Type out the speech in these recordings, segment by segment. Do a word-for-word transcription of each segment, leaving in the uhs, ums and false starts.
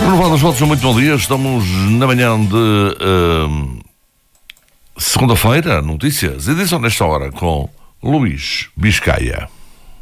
Renovadas votos, muito bom dia. Estamos na manhã de uh, segunda-feira, notícias, edição nesta hora com Luís Biscaia.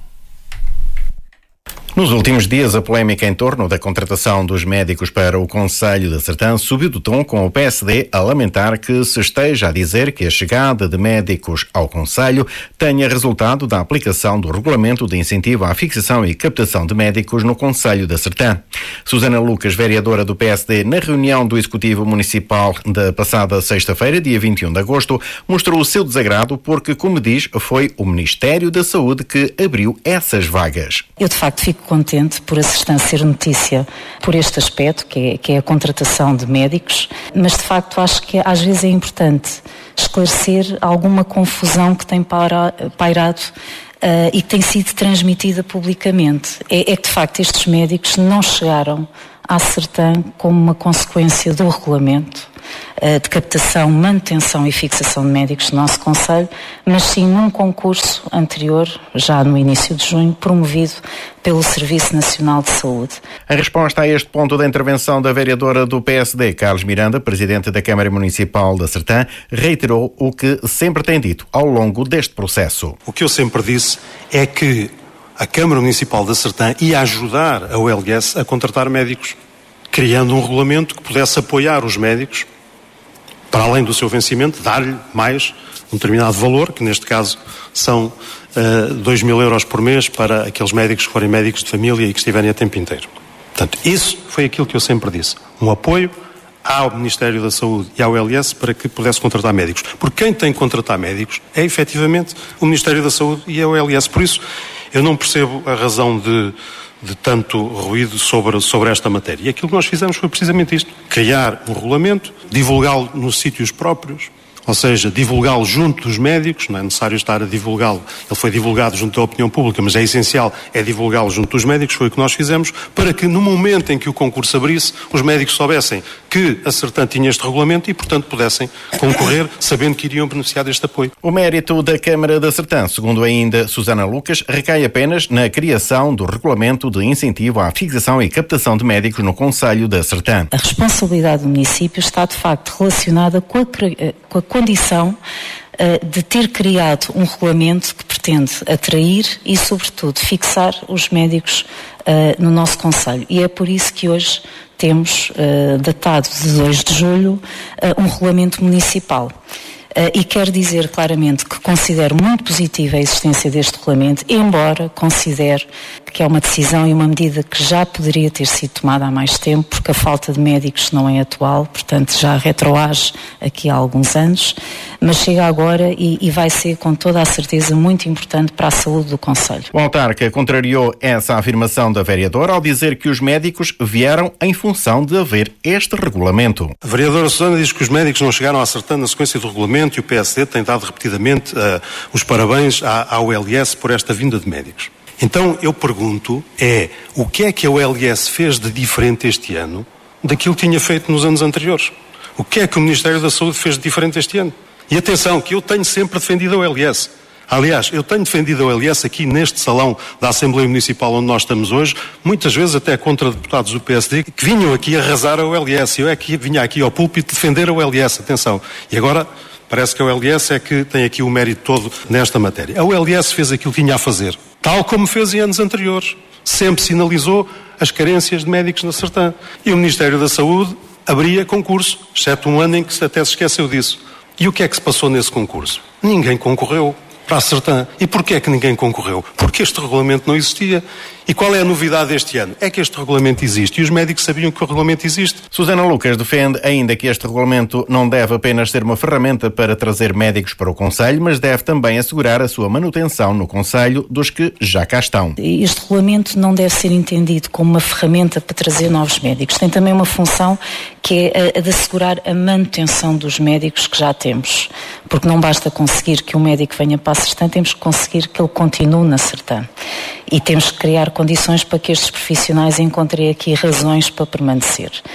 Nos últimos dias, a polémica em torno da contratação dos médicos para o Conselho da Sertã subiu do tom, com o P S D a lamentar que se esteja a dizer que a chegada de médicos ao Conselho tenha resultado da aplicação do Regulamento de Incentivo à Fixação e Captação de Médicos no Conselho da Sertã. Susana Lucas, vereadora do P S D, na reunião do Executivo Municipal da passada sexta-feira, dia vinte e um de agosto, mostrou o seu desagrado porque, como diz, foi o Ministério da Saúde que abriu essas vagas. Eu, de facto, fico contente por a Sertã ser notícia por este aspecto, que é, que é a contratação de médicos, mas de facto acho que às vezes é importante esclarecer alguma confusão que tem paira, pairado uh, e que tem sido transmitida publicamente. É, é que de facto estes médicos não chegaram à Sertã como uma consequência do regulamento de captação, manutenção e fixação de médicos no nosso Conselho, mas sim num concurso anterior, já no início de junho, promovido pelo Serviço Nacional de Saúde. A resposta a este ponto da intervenção da vereadora do P S D, Carlos Miranda, presidente da Câmara Municipal da Sertã, reiterou o que sempre tem dito ao longo deste processo. O que eu sempre disse é que a Câmara Municipal da Sertã ia ajudar a O L S a contratar médicos, criando um regulamento que pudesse apoiar os médicos, para além do seu vencimento, dar-lhe mais um determinado valor, que neste caso são uh, dois mil euros por mês para aqueles médicos que forem médicos de família e que estiverem a tempo inteiro. Portanto, isso foi aquilo que eu sempre disse. Um apoio ao Ministério da Saúde e ao L S para que pudesse contratar médicos. Porque quem tem que contratar médicos é efetivamente o Ministério da Saúde e o L S. Por isso, eu não percebo a razão de... de tanto ruído sobre, sobre esta matéria. E aquilo que nós fizemos foi precisamente isto. Criar um regulamento, divulgá-lo nos sítios próprios, ou seja, divulgá-lo junto dos médicos, não é necessário estar a divulgá-lo, ele foi divulgado junto da opinião pública, mas é essencial é divulgá-lo junto dos médicos, foi o que nós fizemos, para que no momento em que o concurso abrisse, os médicos soubessem que a Sertã tinha este regulamento e, portanto, pudessem concorrer, sabendo que iriam beneficiar deste apoio. O mérito da Câmara da Sertã, segundo ainda Susana Lucas, recai apenas na criação do Regulamento de Incentivo à Fixação e Captação de Médicos no Conselho da Sertã. A responsabilidade do município está, de facto, relacionada com a, com a condição uh, de ter criado um regulamento que pretende atrair e, sobretudo, fixar os médicos uh, no nosso Conselho. E é por isso que hoje temos, uh, datado de dois de julho, uh, um regulamento municipal. Uh, e quero dizer claramente que considero muito positiva a existência deste regulamento, embora considere que é uma decisão e uma medida que já poderia ter sido tomada há mais tempo, porque a falta de médicos não é atual, portanto já retroage aqui há alguns anos, mas chega agora e, e vai ser com toda a certeza muito importante para a saúde do Conselho. O autarca contrariou essa afirmação da vereadora ao dizer que os médicos vieram em função de haver este regulamento. A vereadora Susana diz que os médicos não chegaram a Sertã na sequência do regulamento e o P S D tem dado repetidamente uh, os parabéns à, à O L S por esta vinda de médicos. Então eu pergunto é, o que é que a O L S fez de diferente este ano daquilo que tinha feito nos anos anteriores? O que é que o Ministério da Saúde fez de diferente este ano? E atenção, que eu tenho sempre defendido a O L S. Aliás, eu tenho defendido a O L S aqui neste salão da Assembleia Municipal onde nós estamos hoje, muitas vezes até contra deputados do P S D que vinham aqui arrasar a O L S. Eu é que vinha aqui ao púlpito defender a O L S, atenção. E agora parece que a O L S é que tem aqui o mérito todo nesta matéria. A O L S fez aquilo que tinha a fazer, tal como fez em anos anteriores. Sempre sinalizou as carências de médicos na Sertã. E o Ministério da Saúde abria concurso, exceto um ano em que até se esqueceu disso. E o que é que se passou nesse concurso? Ninguém concorreu para a Sertã. E porquê é que ninguém concorreu? Porque este regulamento não existia. E qual é a novidade deste ano? É que este regulamento existe e os médicos sabiam que o regulamento existe. Susana Lucas defende ainda que este regulamento não deve apenas ser uma ferramenta para trazer médicos para o Conselho, mas deve também assegurar a sua manutenção no Conselho dos que já cá estão. Este regulamento não deve ser entendido como uma ferramenta para trazer novos médicos. Tem também uma função que é a de assegurar a manutenção dos médicos que já temos. Porque não basta conseguir que um médico venha para a Sertã, temos que conseguir que ele continue na Sertã. E temos que criar condições para que estes profissionais encontrem aqui razões para permanecer.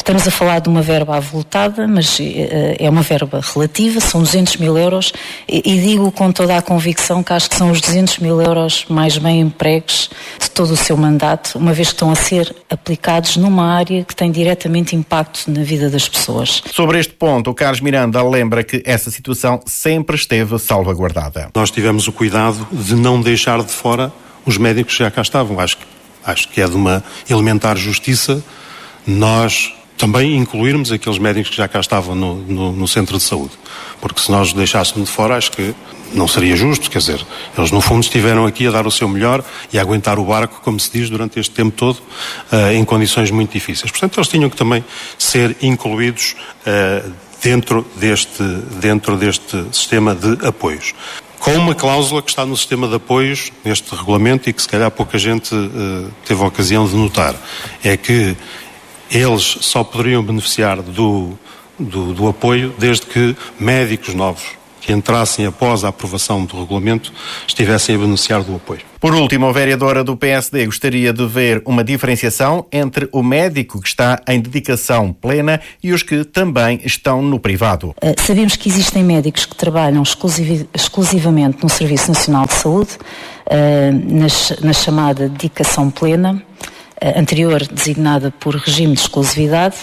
Estamos a falar de uma verba avultada, mas é uma verba relativa, são duzentos mil euros, e digo com toda a convicção que acho que são os duzentos mil euros mais bem empregues de todo o seu mandato, uma vez que estão a ser aplicados numa área que tem diretamente impacto na vida das pessoas. Sobre este ponto, o Carlos Miranda lembra que essa situação sempre esteve salvaguardada. Nós tivemos o cuidado de não deixar de fora os médicos que já cá estavam. Acho que, acho que é de uma elementar justiça nós também incluirmos aqueles médicos que já cá estavam no, no, no centro de saúde. Porque se nós deixássemos de fora, acho que não seria justo, quer dizer, eles no fundo estiveram aqui a dar o seu melhor e a aguentar o barco, como se diz, durante este tempo todo, uh, em condições muito difíceis. Portanto, eles tinham que também ser incluídos uh, dentro deste, dentro deste sistema de apoios. Com uma cláusula que está no sistema de apoios, neste regulamento, e que se calhar pouca gente uh, teve a ocasião de notar, é que eles só poderiam beneficiar do, do, do apoio desde que médicos novos que entrassem após a aprovação do regulamento estivessem a beneficiar do apoio. Por último, a vereadora do P S D gostaria de ver uma diferenciação entre o médico que está em dedicação plena e os que também estão no privado. Uh, sabemos que existem médicos que trabalham exclusiv- exclusivamente no Serviço Nacional de Saúde, uh, nas, na chamada dedicação plena, anterior designada por regime de exclusividade,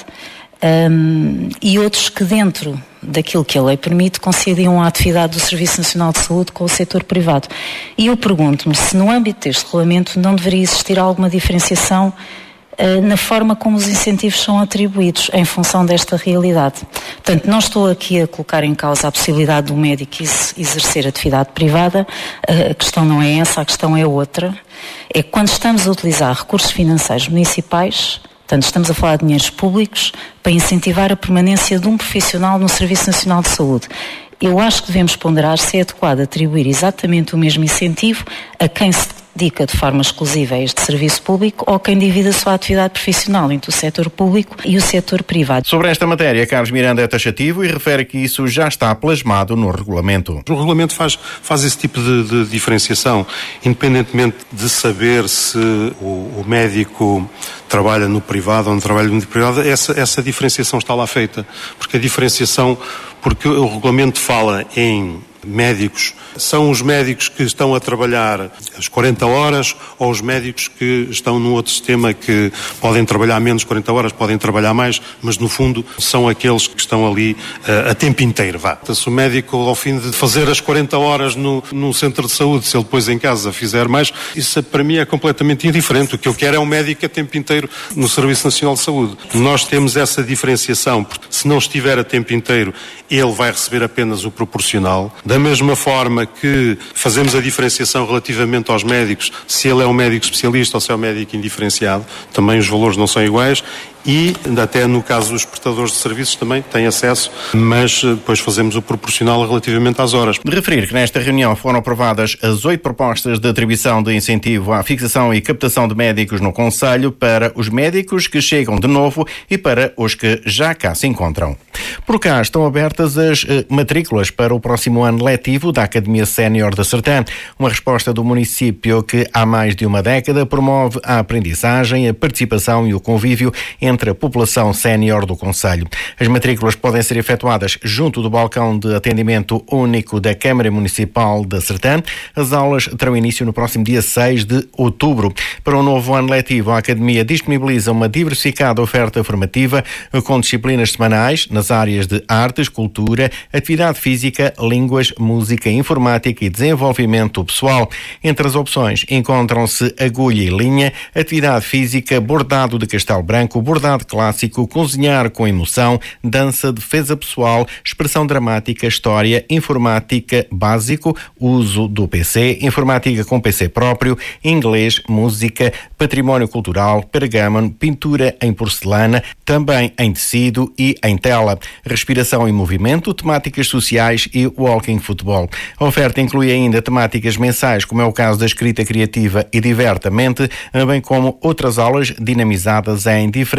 um, e outros que dentro daquilo que a lei permite concediam a atividade do Serviço Nacional de Saúde com o setor privado. E eu pergunto-me se no âmbito deste regulamento não deveria existir alguma diferenciação uh, na forma como os incentivos são atribuídos em função desta realidade. Portanto, não estou aqui a colocar em causa a possibilidade do médico exercer atividade privada, uh, a questão não é essa, a questão é outra. É que quando estamos a utilizar recursos financeiros municipais, portanto estamos a falar de dinheiros públicos, para incentivar a permanência de um profissional no Serviço Nacional de Saúde. Eu acho que devemos ponderar se é adequado atribuir exatamente o mesmo incentivo a quem se dedica de forma exclusiva a este serviço público ou quem divide a sua atividade profissional entre o setor público e o setor privado. Sobre esta matéria, Carlos Miranda é taxativo e refere que isso já está plasmado no regulamento. O regulamento faz, faz esse tipo de, de diferenciação, independentemente de saber se o, o médico trabalha no privado ou não trabalha no privado, essa, essa diferenciação está lá feita, porque a diferenciação, porque o regulamento fala em médicos, são os médicos que estão a trabalhar as quarenta horas ou os médicos que estão num outro sistema que podem trabalhar menos quarenta horas, podem trabalhar mais, mas no fundo são aqueles que estão ali uh, a tempo inteiro, vá. Então, se o médico ao fim de fazer as quarenta horas no, no centro de saúde, se ele depois em casa fizer mais, isso para mim é completamente indiferente. O que eu quero é um médico a tempo inteiro no Serviço Nacional de Saúde. Nós temos essa diferenciação, porque se não estiver a tempo inteiro, ele vai receber apenas o proporcional. Da mesma forma que fazemos a diferenciação relativamente aos médicos, se ele é um médico especialista ou se é um médico indiferenciado, também os valores não são iguais. E até no caso dos prestadores de serviços também têm acesso, mas depois fazemos o proporcional relativamente às horas. De referir que nesta reunião foram aprovadas as oito propostas de atribuição de incentivo à fixação e captação de médicos no Conselho para os médicos que chegam de novo e para os que já cá se encontram. Por cá estão abertas as eh, matrículas para o próximo ano letivo da Academia Sénior da Sertã, uma resposta do município que há mais de uma década promove a aprendizagem, a participação e o convívio entre a população sénior do Conselho. As matrículas podem ser efetuadas junto do balcão de atendimento único da Câmara Municipal da Sertã. As aulas terão início no próximo dia seis de outubro. Para o novo ano letivo, a Academia disponibiliza uma diversificada oferta formativa com disciplinas semanais nas áreas de artes, cultura, atividade física, línguas, música, informática e desenvolvimento pessoal. Entre as opções encontram-se agulha e linha, atividade física, bordado de castelo branco, bordado clássico, cozinhar com emoção, dança, defesa pessoal, expressão dramática, história, informática básico, uso do P C, informática com P C próprio, inglês, música, património cultural, pergâmano, pintura em porcelana, também em tecido e em tela, respiração e movimento, temáticas sociais e walking futebol. A oferta inclui ainda temáticas mensais, como é o caso da escrita criativa e divertamente, bem como outras aulas dinamizadas em diferentes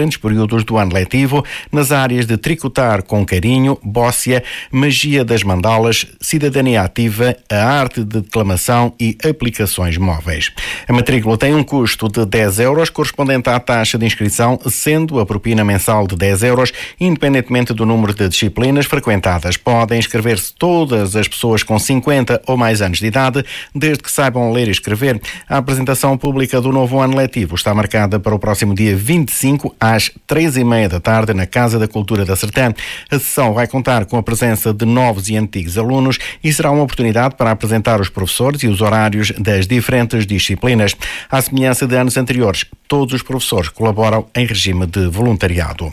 diferentes períodos do ano letivo nas áreas de tricotar com carinho, bóssia, magia das mandalas, cidadania ativa, a arte de declamação e aplicações móveis. A matrícula tem um custo de dez euros, correspondente à taxa de inscrição, sendo a propina mensal de dez euros, independentemente do número de disciplinas frequentadas. Podem inscrever-se todas as pessoas com cinquenta ou mais anos de idade, desde que saibam ler e escrever. A apresentação pública do novo ano letivo está marcada para o próximo dia vinte e cinco, às três e meia da tarde, na Casa da Cultura da Sertã. A sessão vai contar com a presença de novos e antigos alunos e será uma oportunidade para apresentar os professores e os horários das diferentes disciplinas. À semelhança de anos anteriores, todos os professores colaboram em regime de voluntariado.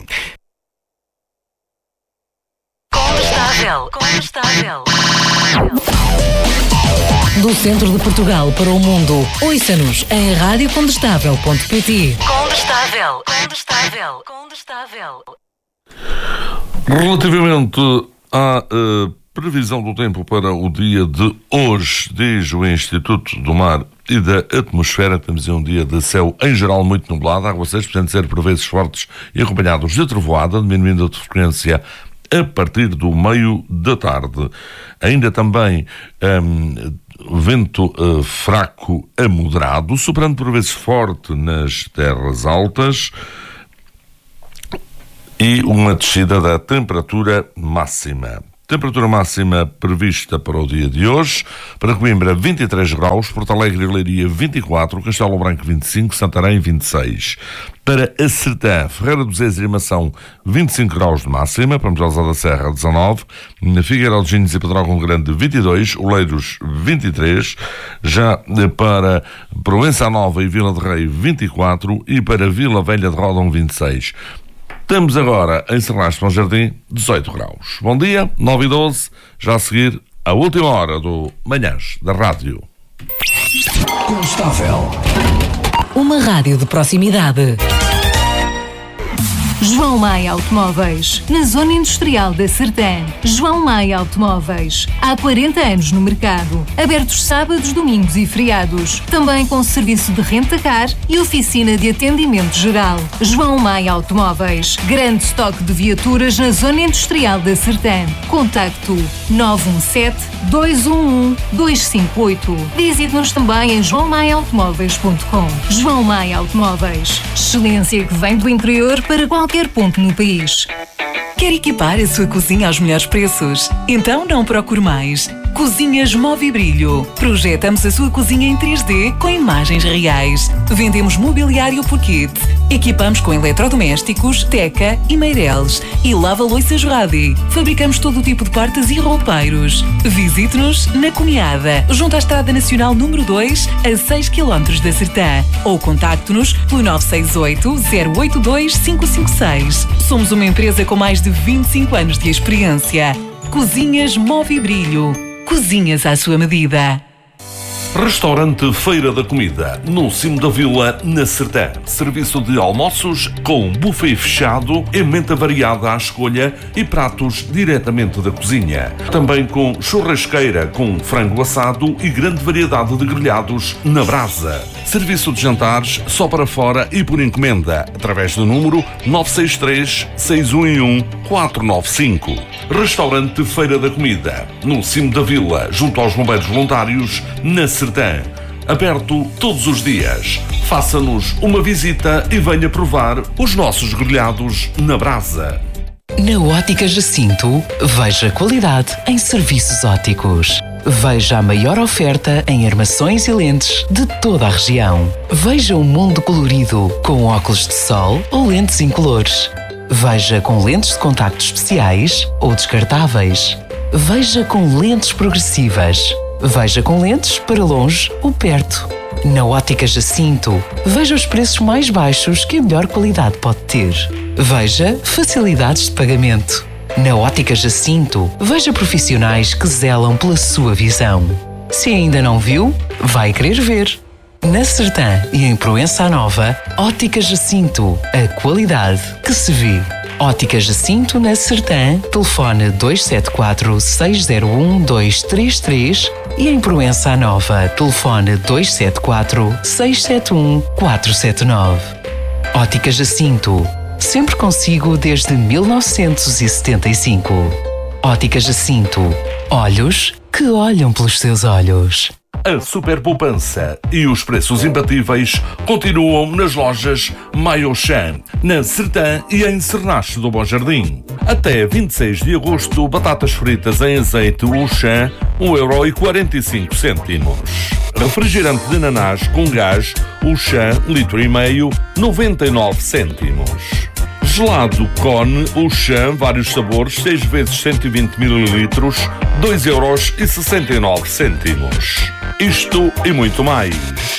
Condestável, Condestável. Do centro de Portugal para o mundo, ouça-nos em rádio condestável ponto pt. Condestável, Condestável, Condestável. Relativamente à uh, previsão do tempo para o dia de hoje, diz o Instituto do Mar e da Atmosfera, temos um dia de céu em geral muito nublado, aguaceiros podem ser por vezes fortes e acompanhados de trovoada, diminuindo a frequência a partir do meio da tarde. Ainda também um, vento uh, fraco a moderado, soprando por vezes forte nas terras altas, e uma descida da temperatura máxima. Temperatura máxima prevista para o dia de hoje: para Coimbra vinte e três graus, Porto Alegre e Leiria vinte e quatro, Castelo Branco vinte e cinco, Santarém vinte e seis. Para a Sertã, Ferreira do Zés e Armação vinte e cinco graus de máxima, para Miguel da Serra dezanove, na Figueira de Gines e Pedrógão Grande vinte e dois, Oleiros vinte e três, já para Proença Nova e Vila de Rei vinte e quatro e para Vila Velha de Rodão vinte e seis. Estamos agora em Serrastre Bom Jardim, dezoito graus. Bom dia, nove e doze, já a seguir a última hora do Manhãs da Rádio. Condestável. Uma rádio de proximidade. João Maia Automóveis, na Zona Industrial da Sertã. João Maia Automóveis, há quarenta anos no mercado. Abertos sábados, domingos e feriados. Também com serviço de renta-car e oficina de atendimento geral. João Maia Automóveis, grande estoque de viaturas na Zona Industrial da Sertã. Contacto nove um sete, dois um um, dois cinco oito. Visite-nos também em joão maia automóveis ponto com. João Maia Automóveis, excelência que vem do interior para qualquer ponto no país. Quer equipar a sua cozinha aos melhores preços? Então não procure mais. Cozinhas Movibrilho. Projetamos a sua cozinha em três D com imagens reais. Vendemos mobiliário por kit. Equipamos com eletrodomésticos, teca e meireles. E lava-louças Radi. Fabricamos todo o tipo de portas e roupeiros. Visite-nos na Cunhada, junto à Estrada Nacional número dois, a seis quilómetros da Sertã. Ou contacte-nos pelo nove seis oito, zero oito dois, cinco cinco seis. Somos uma empresa com mais de vinte e cinco anos de experiência. Cozinhas Movibrilho. Cozinhas à sua medida. Restaurante Feira da Comida, no cimo da vila, na Sertã. Serviço de almoços com buffet fechado, emenda variada à escolha e pratos diretamente da cozinha. Também com churrasqueira com frango assado e grande variedade de grelhados na brasa. Serviço de jantares só para fora e por encomenda, através do número nove seis três, seis um um, quatro nove cinco. Restaurante Feira da Comida, no cimo da vila, junto aos bombeiros voluntários, na Sertã. Aberto todos os dias. Faça-nos uma visita e venha provar os nossos grelhados na brasa. Na Ótica Jacinto, veja qualidade em serviços ópticos. Veja a maior oferta em armações e lentes de toda a região. Veja um mundo colorido com óculos de sol ou lentes incolores. Veja com lentes de contacto especiais ou descartáveis. Veja com lentes progressivas. Veja com lentes para longe ou perto. Na Ótica Jacinto, veja os preços mais baixos que a melhor qualidade pode ter. Veja facilidades de pagamento. Na Ótica Jacinto, veja profissionais que zelam pela sua visão. Se ainda não viu, vai querer ver. Na Sertã e em Proença Nova, Ótica Jacinto, a qualidade que se vê. Ótica Jacinto na Sertã, telefone dois sete quatro, seis zero um, dois três três e em Proença Nova, telefone dois sete quatro, seis sete um, quatro sete nove. Ótica Jacinto, sempre consigo desde mil novecentos e setenta e cinco. Óticas Jacinto. Olhos que olham pelos seus olhos. A super poupança e os preços imbatíveis continuam nas lojas Maiochan, na Sertã e em Cernache do Bom Jardim. Até vinte e seis de agosto, batatas fritas em azeite Auchan, um euro e quarenta e cinco cêntimos. Refrigerante de ananás com gás Auchan, litro e meio, noventa e nove cêntimos. Gelado Cone Auchan, vários sabores, seis vezes cento e vinte mililitros, dois euros e sessenta e nove cêntimos. Isto e muito mais.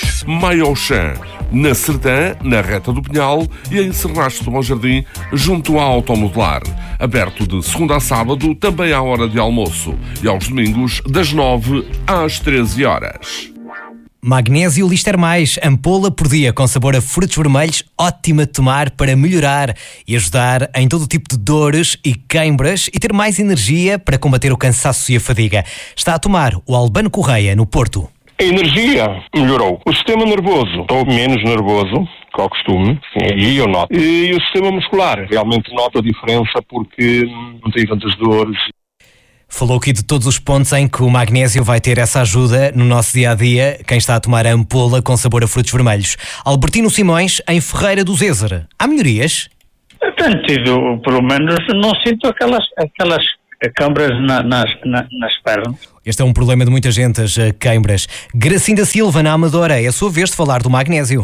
Maiochan, na Sertã, na Reta do Pinhal e em Cernache do Bom Jardim, junto à Automodelar. Aberto de segunda a sábado, também à hora de almoço. E aos domingos, das nove às treze horas. Magnésio Lister Mais, ampola por dia com sabor a frutos vermelhos, ótima de tomar para melhorar e ajudar em todo tipo de dores e queimbras e ter mais energia para combater o cansaço e a fadiga. Está a tomar o Albano Correia, no Porto. A energia melhorou. O sistema nervoso, estou menos nervoso que ao costume, e eu noto. E o sistema muscular, realmente noto a diferença porque não tenho tantas dores. Falou aqui de todos os pontos em que o magnésio vai ter essa ajuda no nosso dia-a-dia, quem está a tomar a ampola com sabor a frutos vermelhos. Albertino Simões, em Ferreira do Zézer. Há melhorias? Eu tenho tido, pelo menos, não sinto aquelas, aquelas câmaras na, nas, na, nas pernas. Este é um problema de muita gente, as queimbras. Gracinda Silva, na Amadora, é a sua vez de falar do magnésio.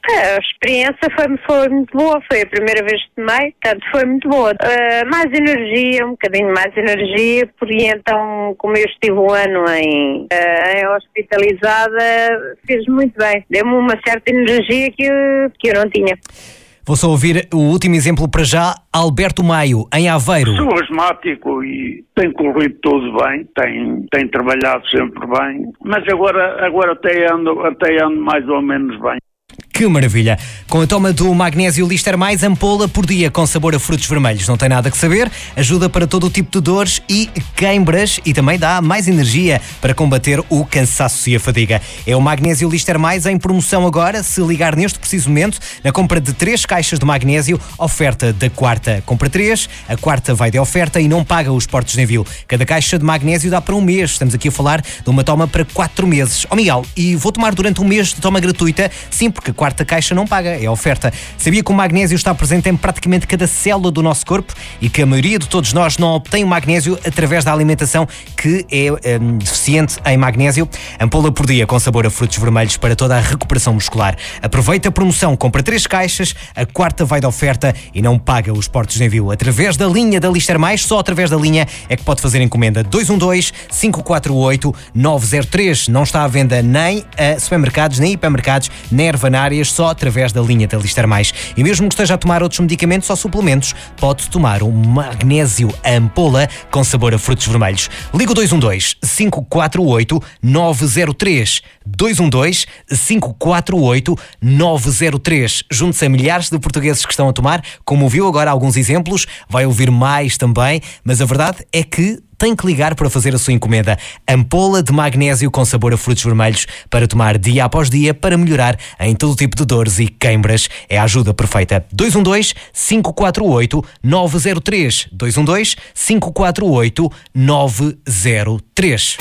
A experiência foi, foi muito boa, foi a primeira vez que tomei, portanto foi muito boa. Uh, mais energia, um bocadinho mais energia, porque então, como eu estive um ano em, uh, em hospitalizada, fez muito bem. Deu-me uma certa energia que eu, que eu não tinha. Vou só ouvir o último exemplo para já. Alberto Maio, em Aveiro. Sou asmático e tem corrido tudo bem, tem, tem trabalhado sempre bem, mas agora, agora até, ando, até ando mais ou menos bem. Que maravilha! Com a toma do Magnésio Lister Mais, ampola por dia com sabor a frutos vermelhos. Não tem nada que saber, ajuda para todo o tipo de dores e queimbras e também dá mais energia para combater o cansaço e a fadiga. É o Magnésio Lister Mais em promoção agora. Se ligar neste preciso momento, na compra de três caixas de magnésio, oferta da quarta. Compra três, a quarta vai de oferta e não paga os portos de envio. Cada caixa de magnésio dá para um mês. Estamos aqui a falar de uma toma para quatro meses. Ó, Miguel, e vou tomar durante um mês de toma gratuita? Sim, porque a quarta A caixa não paga, é a oferta. Sabia que o magnésio está presente em praticamente cada célula do nosso corpo e que a maioria de todos nós não obtém o magnésio através da alimentação que é um, deficiente em magnésio? Ampola por dia com sabor a frutos vermelhos para toda a recuperação muscular. Aproveita a promoção, compra três caixas, a quarta vai de oferta e não paga os portos de envio. Através da linha da Lister Mais, só através da linha é que pode fazer encomenda. dois um dois, cinco quatro oito, nove zero três. Não está à venda nem a supermercados, nem hipermercados, nem ervanárias, só através da linha da Lister Mais. E mesmo que esteja a tomar outros medicamentos ou suplementos, pode tomar um magnésio ampola com sabor a frutos vermelhos. Liga o dois um dois, cinco quatro oito, nove zero três. dois um dois, cinco quatro oito, nove zero três. Junte-se a milhares de portugueses que estão a tomar, como ouviu agora alguns exemplos, vai ouvir mais também, mas a verdade é que tem que ligar para fazer a sua encomenda. Ampola de magnésio com sabor a frutos vermelhos para tomar dia após dia para melhorar em todo tipo de dores e queimbras. É a ajuda perfeita. dois um dois, cinco quatro oito, nove zero três. dois um dois, cinco quatro oito, nove zero três.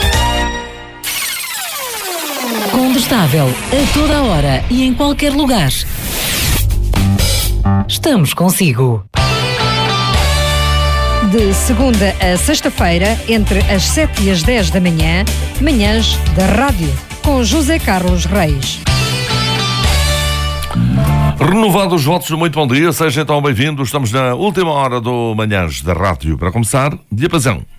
Combustável a toda a hora e em qualquer lugar. Estamos consigo. De segunda a sexta-feira, entre as sete e as dez da manhã, manhãs da rádio, com José Carlos Reis. Renovados os votos, muito bom dia, seja então bem-vindo. Estamos na última hora do Manhãs da Rádio. Para começar, diapasão.